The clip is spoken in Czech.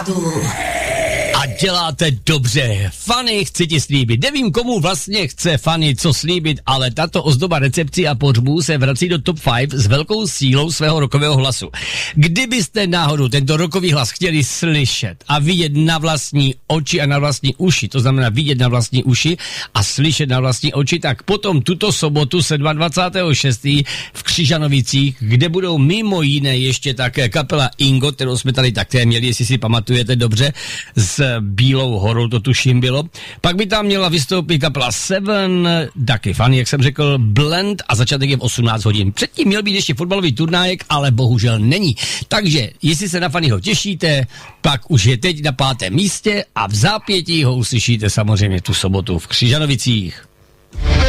Kamarádů. A děláte dobře. Fany, chci ti slíbit. Nevím, komu vlastně chce Fany co slíbit, ale tato ozdoba recepcí a pohřbů se vrací do top 5 s velkou sílou svého rokového hlasu. Kdybyste náhodou tento rokový hlas chtěli slyšet a vidět na vlastní oči a na vlastní uši, to znamená vidět na vlastní uši a slyšet na vlastní oči, tak potom tuto sobotu 27.6. v Křižanovicích, kde budou mimo jiné ještě také kapela Ingo, kterou jsme tady také měli, jestli si pamatujete dobře, s Bílou horou, to tuším bylo. Pak by tam měla vystoupit kapela Seven, taky Fany, jak jsem řekl, Blend a začátek je v 18 hodin. Předtím měl být ještě fotbalový turnájek, ale bohužel není. Takže, jestli se na Fanyho těšíte, pak už je teď na 5. místě a v zápětí ho uslyšíte samozřejmě tu sobotu v Křižanovicích.